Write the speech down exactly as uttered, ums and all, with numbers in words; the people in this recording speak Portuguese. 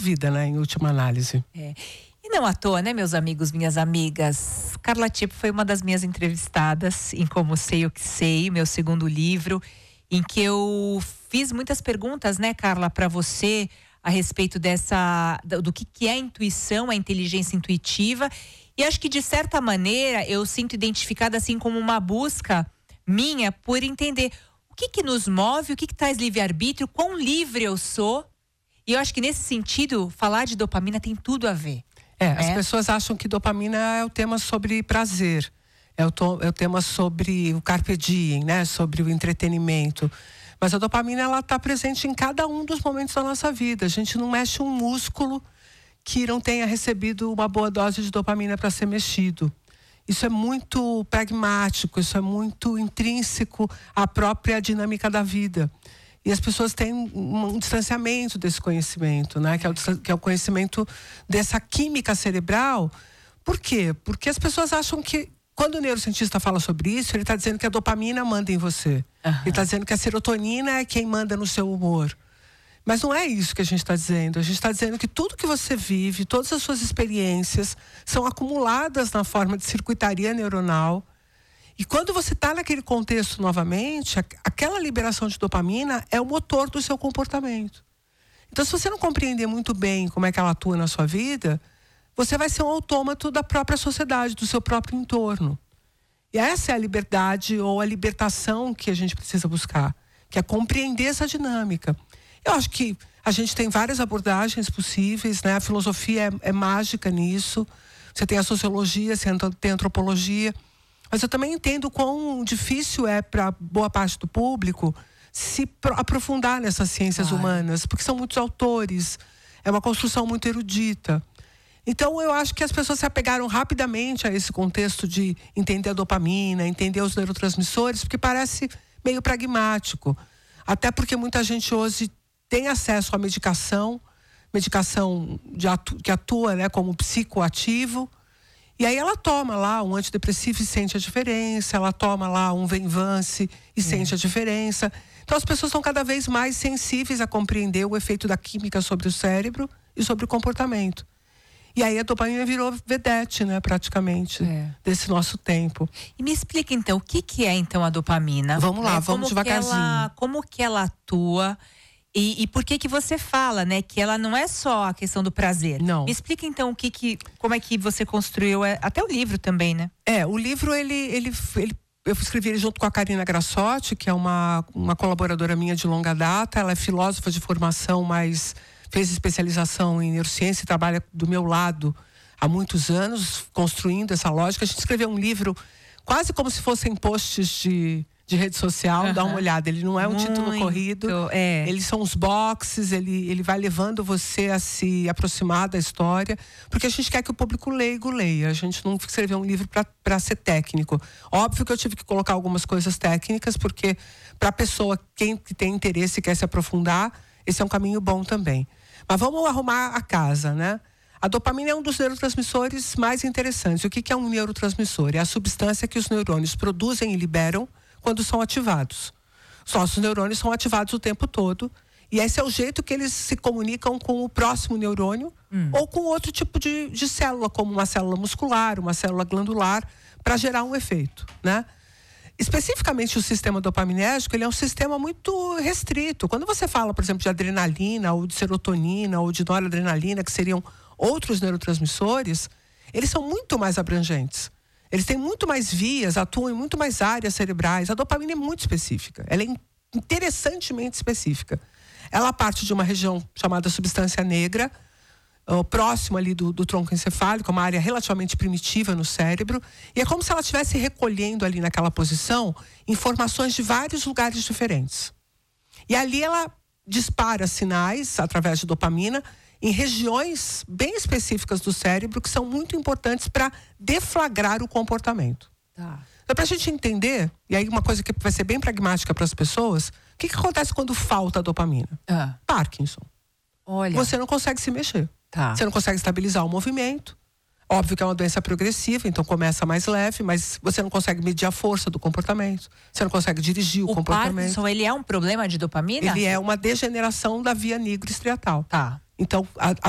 vida, né, em última análise. É. E não à toa, né, meus amigos, minhas amigas? Carla Tipo foi uma das minhas entrevistadas em Como Sei o Que Sei, meu segundo livro, em que eu fiz muitas perguntas, né, Carla, para você a respeito dessa, do que, que é a intuição, a inteligência intuitiva. E acho que, de certa maneira, eu sinto identificada assim como uma busca minha por entender o que que nos move, o que que traz livre-arbítrio, quão livre eu sou. E eu acho que, nesse sentido, falar de dopamina tem tudo a ver. É, É. as pessoas acham que dopamina é o tema sobre prazer, é o, to, é o tema sobre o carpe diem, né? Sobre o entretenimento. Mas a dopamina, ela está presente em cada um dos momentos da nossa vida. A gente não mexe um músculo que não tenha recebido uma boa dose de dopamina para ser mexido. Isso é muito pragmático, isso é muito intrínseco à própria dinâmica da vida. E as pessoas têm um distanciamento desse conhecimento, né? Que é o, que é o conhecimento dessa química cerebral. Por quê? Porque as pessoas acham que, quando o neurocientista fala sobre isso, ele está dizendo que a dopamina manda em você. Uhum. Ele está dizendo que a serotonina é quem manda no seu humor. Mas não é isso que a gente está dizendo. A gente está dizendo que tudo que você vive, todas as suas experiências, são acumuladas na forma de circuitaria neuronal. E quando você está naquele contexto novamente, aquela liberação de dopamina é o motor do seu comportamento. Então, se você não compreender muito bem como é que ela atua na sua vida, você vai ser um autômato da própria sociedade, do seu próprio entorno. E essa é a liberdade ou a libertação que a gente precisa buscar, que é compreender essa dinâmica. Eu acho que a gente tem várias abordagens possíveis, né? A filosofia é, é mágica nisso. Você tem a sociologia, você tem a antropologia. Mas eu também entendo quão difícil é para boa parte do público se aprofundar nessas ciências ah. humanas, porque são muitos autores, é uma construção muito erudita. Então, eu acho que as pessoas se apegaram rapidamente a esse contexto de entender a dopamina, entender os neurotransmissores, porque parece meio pragmático. Até porque muita gente hoje tem acesso à medicação, medicação de atu- que atua, né, como psicoativo. E aí ela toma lá um antidepressivo e sente a diferença, ela toma lá um Venvance e é. sente a diferença. Então as pessoas estão cada vez mais sensíveis a compreender o efeito da química sobre o cérebro e sobre o comportamento. E aí a dopamina virou vedete, né, praticamente, é. desse nosso tempo. E me explica então, o que que é então a dopamina? Vamos lá, né? vamos como devagarzinho. Que ela, como que ela atua? E, e por que que você fala, né, que ela não é só a questão do prazer? Não. Me explica então o que que, como é que você construiu, é, até o livro também, né? É, o livro, ele, ele, ele, eu escrevi ele junto com a Karina Grassotti, que é uma, uma colaboradora minha de longa data. Ela é filósofa de formação, mas fez especialização em neurociência e trabalha do meu lado há muitos anos, construindo essa lógica. A gente escreveu um livro quase como se fossem posts de... de rede social, uhum. dá uma olhada. Ele não é um Muito, título corrido, é. eles são os boxes, ele, ele vai levando você a se aproximar da história, porque a gente quer que o público leigo leia. A gente não escreveu um livro para ser técnico. Óbvio que eu tive que colocar algumas coisas técnicas, porque para a pessoa, quem tem interesse e quer se aprofundar, esse é um caminho bom também. Mas vamos arrumar a casa, né? A dopamina é um dos neurotransmissores mais interessantes. O que que é um neurotransmissor? É a substância que os neurônios produzem e liberam quando são ativados. Os nossos neurônios são ativados o tempo todo. E esse é o jeito que eles se comunicam com o próximo neurônio hum. ou com outro tipo de, de célula, como uma célula muscular, uma célula glandular, para gerar um efeito, né? Especificamente o sistema dopaminérgico, ele é um sistema muito restrito. Quando você fala, por exemplo, de adrenalina, ou de serotonina, ou de noradrenalina, que seriam outros neurotransmissores, eles são muito mais abrangentes. Eles têm muito mais vias, atuam em muito mais áreas cerebrais. A dopamina é muito específica. Ela é interessantemente específica. Ela parte de uma região chamada substância negra, uh, próximo ali do, do tronco encefálico, uma área relativamente primitiva no cérebro. E é como se ela estivesse recolhendo ali naquela posição informações de vários lugares diferentes. E ali ela dispara sinais, através de dopamina, em regiões bem específicas do cérebro que são muito importantes para deflagrar o comportamento. Tá. Então, para a gente entender, e aí uma coisa que vai ser bem pragmática para as pessoas, o que, que acontece quando falta a dopamina? Ah. Parkinson. Olha. Você não consegue se mexer. Tá. Você não consegue estabilizar o movimento. Óbvio que é uma doença progressiva, então começa mais leve, mas você não consegue medir a força do comportamento. Você não consegue dirigir o, o comportamento. O Parkinson, ele é um problema de dopamina? Ele é uma degeneração da via nigrostriatal. Tá. Então, a, a